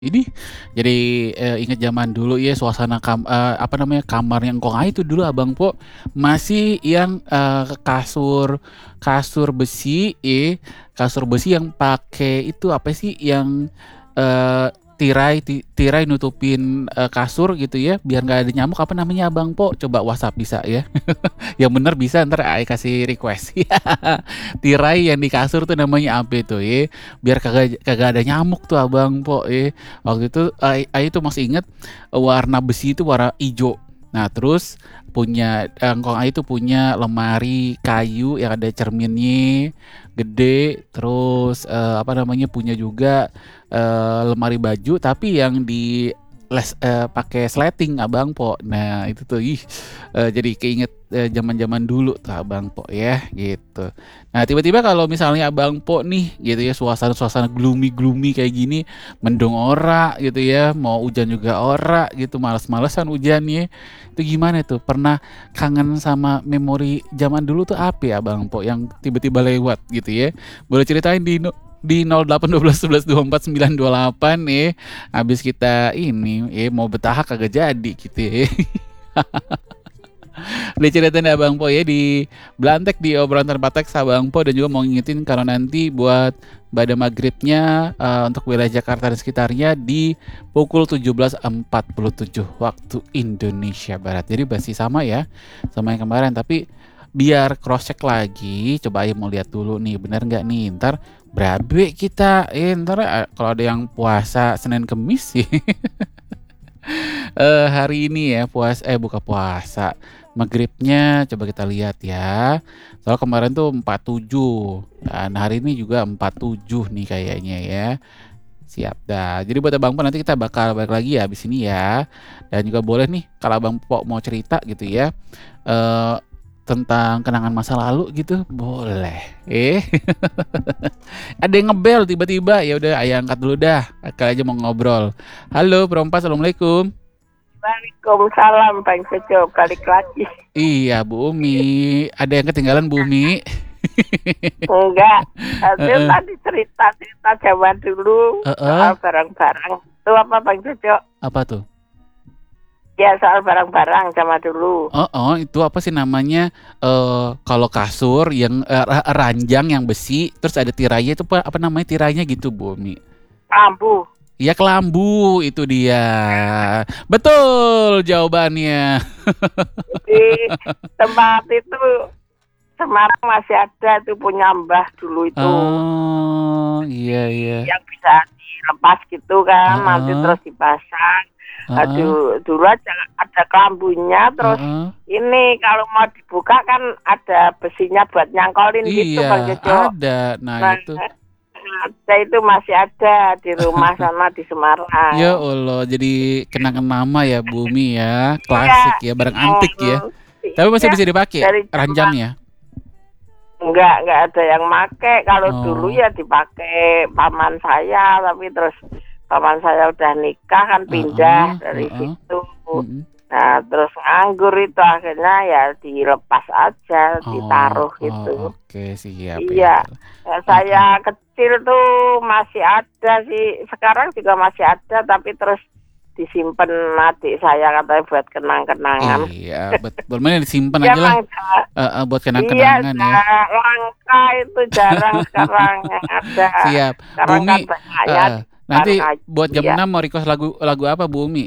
Ini jadi, inget zaman dulu ya suasana apa namanya, kamarnya engkong aing itu dulu Abang Po, masih yang, kasur kasur besi kasur besi yang pakai itu apa sih, yang, tirai nutupin, kasur gitu ya, biar nggak ada nyamuk, apa namanya Abang Po? Coba WhatsApp bisa ya? Yang bener bisa entar aing kasih request. Tirai yang di kasur tuh namanya apa itu ya, biar kagak kagak ada nyamuk tuh Abang Po ya. Waktu itu aing tuh masih inget warna besi itu warna ijo. Nah terus engkong aing tuh punya lemari kayu yang ada cerminnya, gede, terus, apa namanya, punya juga, lemari baju tapi yang pakai sleting Abang Po. Nah itu tuh, jadi keinget, zaman-zaman dulu tuh Abang Po ya, gitu. Nah tiba-tiba kalau misalnya Abang Po nih gitu ya, suasana-suasana gloomy-gloomy kayak gini, mendung ora gitu ya, mau hujan juga ora gitu, males-malesan hujannya. Itu gimana tuh? Pernah kangen sama memori zaman dulu tuh apa ya Abang Po yang tiba-tiba lewat gitu ya? Boleh ceritain di 0812 11 24 928 nih. Habis kita ini mau betahak kagak jadi gitu ya. Diceritain ya Bang Po ya di Belantek di obrolan tanpa teks Bang Po, dan juga mau ngingetin kalau nanti buat pada maghribnya untuk wilayah Jakarta dan sekitarnya di pukul 17.47 waktu Indonesia Barat. Jadi masih sama ya sama yang kemarin, tapi biar cross check lagi, coba aja mau lihat dulu nih bener nggak nih, ntar berabe kita ntar kalau ada yang puasa Senin Kemis sih. Hari ini ya buka puasa, maghribnya coba kita lihat ya. Soal kemarin tuh 47 dan hari ini juga 47 nih kayaknya ya. Siap dah. Jadi buat Abang Po nanti kita bakal balik lagi ya habis ini ya. Dan juga boleh nih kalau Abang Po mau cerita gitu ya. Eh tentang kenangan masa lalu gitu, boleh. Ada yang ngebel tiba-tiba. Ya udah, ayah angkat dulu dah. Kali aja mau ngobrol. Halo, Perompas, assalamualaikum. Waalaikumsalam Bang Bejo, balik lagi. Iya, Bu Umi. Ada yang ketinggalan, Bu Umi? Enggak, itu Heeh. tadi cerita-cerita zaman dulu Heeh. soal barang-barang. Itu apa Bang Bejo? Apa tuh? Ya soal barang-barang zaman dulu. Oh, itu apa sih namanya? Kalau kasur yang ranjang yang besi, terus ada tirainya itu apa namanya tirainya gitu, Bu Umi? Lampu. Iya, kelambu itu dia. Betul jawabannya. Di tempat itu Semarang masih ada tuh punya Mbah dulu itu. Oh, iya iya. Yang bisa dilepas gitu kan, nanti Heeh. terus dipasang. Heeh. Aduh, dulu aja ada kelambunya, terus Heeh. ini kalau mau dibuka kan ada besinya buat nyangkolin gitu Iya, Bang Jojo. ada. Nah, Nah, itu. saya itu masih ada di rumah sana di Ya Semarang. Allah, jadi kenangan mama ya, Bumi ya. Iya, Klasik ya, barang antik ya. Tapi masih iya bisa dipakai dari zaman ranjangnya. enggak ada yang make. Kalau dulu Oh, ya dipakai paman saya, tapi terus paman saya udah nikah kan pindah heeh, dari heeh. situ. Mm-mm. Nah, terus nganggur itu akhirnya ya dilepas aja, Oh, ditaruh oh, gitu. oke, siap ya. Iya, Heeh. saya kecil tuh masih ada sih, sekarang juga masih ada, tapi terus disimpan adik saya katanya buat kenang-kenangan. Iya, betul. Mana disimpan Ya aja lah, emang buat iya, kenang-kenangan ya. langka itu jarang sekarang yang ada. Siap. Sekarang kan Bumi, banyaknya di depan nanti aja. buat jam Iya. 6 mau request lagu lagu apa, Bumi?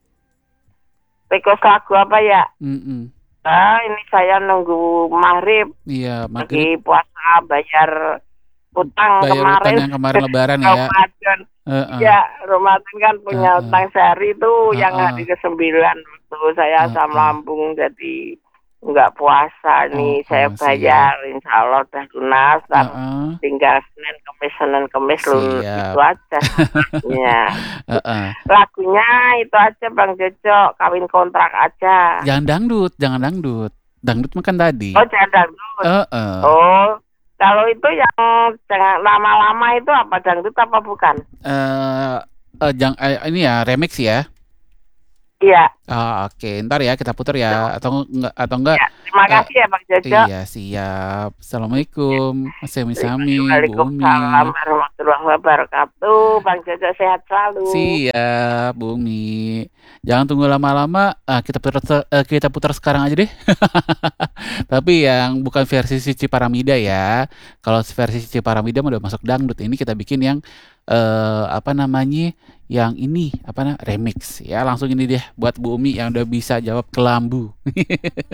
Request lagu apa ya? Mm-mm. Nah, ini saya nunggu maghrib, Iya, maghrib lagi puasa bayar utang bayar utang kemarin. yang kemarin lebaran ya. Ramadan. Heeh, Iya, Ramadan kan punya heeh, utang sehari tuh yang heeh, hari ke-9 waktu saya asam heeh. lambung jadi nggak puasa Oh, nih saya oh, siap. bayar insya Allah udah lunas dan Heeh, tinggal Senin Kemis itu siap. aja sebenarnya. Heeh. Lagunya itu aja Bang Jojo, kawin kontrak aja. Jangan dangdut, jangan dangdut. Dangdut makan tadi. Oh jangan dangdut. Heeh. Oh kalau itu yang jangan lama-lama itu apa dangdut apa bukan? Ini ya remix ya. Iya, Oh, oke, ntar ya kita putar itu. ya, atau enggak Ya, terima eh, kasih ya Bang Jojo. iya siap. Assalamualaikum, Sami-sami, Bu Waalaikumsalam Umi. warahmatullahi wabarakatuh. Bang Jojo sehat selalu. Siap, Bu Umi. Jangan tunggu lama-lama. Kita putar sekarang aja deh. Tapi yang bukan versi Cici Paramida ya. Kalau versi Cici Paramida mah udah masuk dangdut. Ini kita bikin yang apa namanya? Yang ini remix ya. Langsung ini deh buat Bu Umi yang udah bisa jawab kelambu.